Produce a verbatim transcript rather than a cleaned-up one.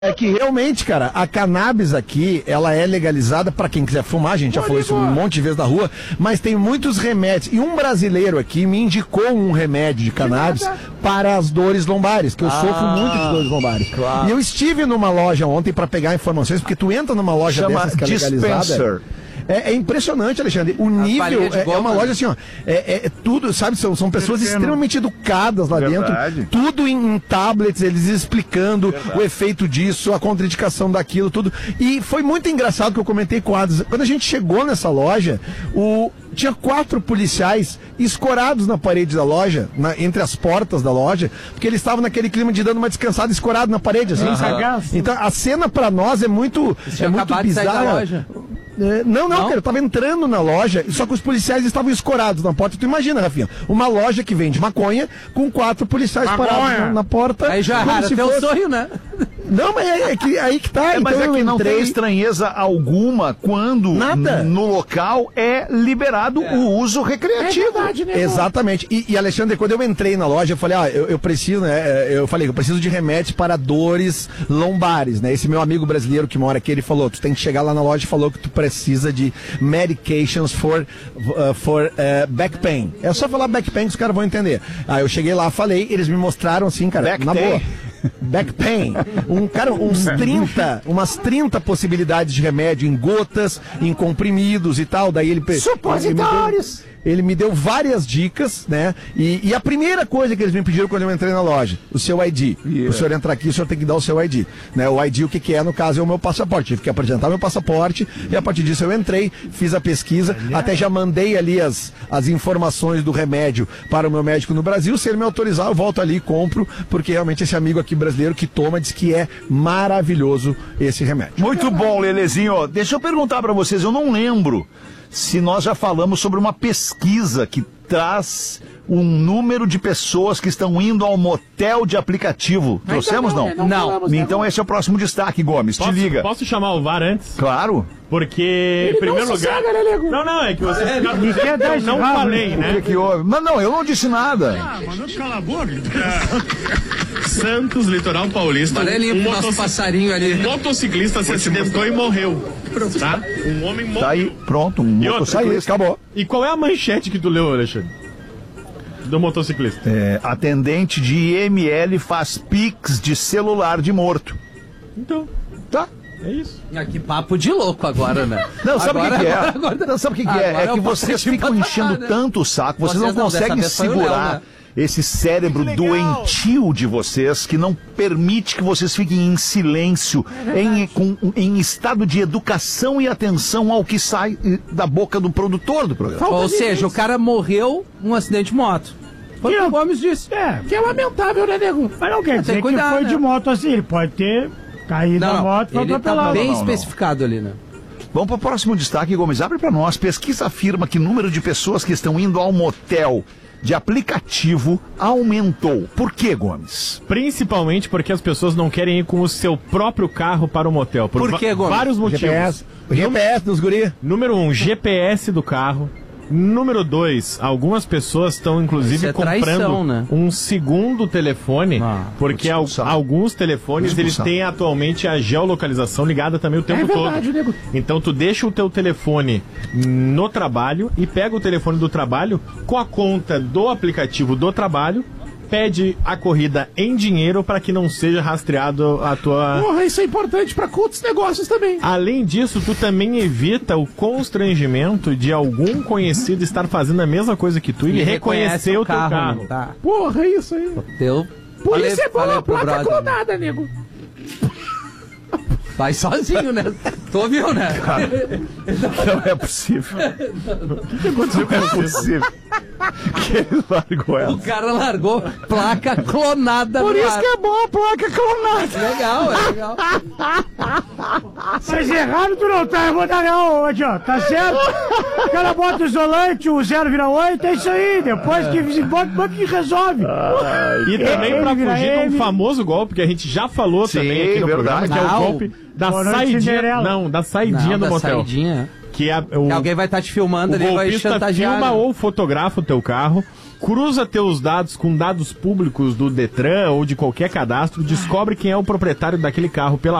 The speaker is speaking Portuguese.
É que realmente, cara, a cannabis aqui, ela é legalizada pra quem quiser fumar, a gente já falou isso um monte de vezes na rua, mas tem muitos remédios. E um brasileiro aqui me indicou um remédio de cannabis para as dores lombares, que eu ah, sofro muito de dores lombares. Claro. E eu estive numa loja ontem pra pegar informações, porque tu entra numa loja Chama dessas que é legalizada... Dispenser. É, é impressionante, Alexandre. O nível é, é uma loja assim, ó. É, é, é tudo, sabe? São, são pessoas Pequeno. extremamente educadas lá Verdade. dentro. Tudo em, em tablets, eles explicando Verdade. o efeito disso, a contraindicação daquilo, tudo. E foi muito engraçado que eu comentei com o Adams. Quando a gente chegou nessa loja, o, tinha quatro policiais escorados na parede da loja, na, entre as portas da loja, porque eles estavam naquele clima de dando uma descansada escorado na parede, assim. Uhum. Então a cena pra nós é muito, é muito bizarra. Não, não, não, cara, eu tava entrando na loja, só que os policiais estavam escorados na porta. Tu imagina, Rafinha, uma loja que vende maconha com quatro policiais maconha. parados na, na porta. Aí já era teu fosse... sonho, né? Não, mas é, é que aí que tá. É, então mas é eu que entrei... não tem estranheza alguma quando Nada. no local é liberado é. o uso recreativo. É verdade, né, Exatamente. E, e, Alexandre, quando eu entrei na loja, eu falei, ah, eu, eu preciso, né? Eu falei, eu preciso de remédios para dores lombares, né? Esse meu amigo brasileiro que mora aqui, ele falou, tu tem que chegar lá na loja e falou que tu precisa de medications for, uh, for uh, back pain. É só falar back pain que os caras vão entender. Aí eu cheguei lá, falei, eles me mostraram assim, cara, back na boa. Back pain, um, cara, uns trinta, umas trinta possibilidades de remédio em gotas, em comprimidos e tal, daí ele... Supositórios! Ele me deu várias dicas, né? E, e a primeira coisa que eles me pediram quando eu entrei na loja, o seu I D. Yeah. O senhor entrar aqui, o senhor tem que dar o seu I D. Né? O I D, o que, que é, no caso, é o meu passaporte. Tive que apresentar meu passaporte e a partir disso eu entrei, fiz a pesquisa, yeah. até já mandei ali as, as informações do remédio para o meu médico no Brasil. Se ele me autorizar, eu volto ali e compro, porque realmente esse amigo aqui brasileiro que toma diz que é maravilhoso esse remédio. Muito bom, Lelezinho. Deixa eu perguntar para vocês, eu não lembro se nós já falamos sobre uma pesquisa que traz um número de pessoas que estão indo ao motel de aplicativo. Trouxemos, não? Não. não. não. Então esse é o próximo destaque, Gomes. Posso, te liga. Posso chamar o V A R antes? Claro. Porque, Ele em primeiro não lugar... Sossega, né, não, não, é que você... É, eu não falei, né? O que que houve? Mas não, eu não disse nada. Ah, mas não cala a boca. Santos, litoral paulista. Um, um nosso passarinho ali. Um motociclista se acidentou e morreu. Tá? Um homem morreu. Tá aí, pronto, um motociclista, acabou. E qual é a manchete que tu leu, Alexandre? Do motociclista. É, atendente de I M L faz pix de celular de morto. Então, tá. É isso. Ah, que papo de louco agora, né? Não, sabe o que, que é? Agora, agora, não, sabe o que, que é? É que vocês ficam enchendo né? tanto o saco, vocês, vocês não, não conseguem segurar Léo, né? esse cérebro doentio de vocês que não permite que vocês fiquem em silêncio, é em, com, em estado de educação e atenção ao que sai da boca do produtor do programa. Ou seja, o cara morreu num acidente de moto. Foi o que o Gomes disse. É. Que é lamentável, né, nego? Mas não quer dizer que cuidar, foi né? de moto assim, ele pode ter... Cair não, na moto e foi atropelado. Tá bem não, não, especificado não. ali, né? Vamos para o próximo destaque, Gomes. Abre para nós. Pesquisa afirma que o número de pessoas que estão indo ao motel de aplicativo aumentou. Por quê, Gomes? Principalmente porque as pessoas não querem ir com o seu próprio carro para o motel. Por, Por quê, Gomes? Vários motivos. G P S, o G P S dos guri. Número um, G P S do carro. Número dois, algumas pessoas estão inclusive é comprando traição, né? um segundo telefone, ah, porque al alguns telefones eles têm atualmente a geolocalização ligada também o tempo é verdade, todo. Nego. Então tu deixa o teu telefone no trabalho e pega o telefone do trabalho com a conta do aplicativo do trabalho, pede a corrida em dinheiro para que não seja rastreado a tua... Porra, isso é importante para outros negócios também. Além disso, tu também evita o constrangimento de algum conhecido estar fazendo a mesma coisa que tu e, e reconhecer o, o teu carro. carro. Tá. Porra, isso aí. Teu... Polícia é boa, placa brother, clonada, né? nego. Vai sozinho, né? Tu ouviu, né? Cara, não é possível. O que aconteceu com é possível? Que ele largou ela. O cara largou placa clonada. Por isso que é bom a placa clonada. Legal, é legal. Mas errado tu não tá, eu vou dar não, hoje, ó. Tá certo? O cara bota o isolante, o zero vira oito, é isso aí. Depois que bota, bota que resolve. E também pra fugir de um famoso golpe que a gente já falou Sim, também aqui no verdade. programa, que é o golpe da saidinha. Não, da saidinha do motel. Saidinha. Que, a, o, que alguém vai estar tá te filmando, o ele vai chantagear. Filma ou fotografa o teu carro cruza teus dados com dados públicos do Detran ou de qualquer cadastro, descobre quem é o proprietário daquele carro pela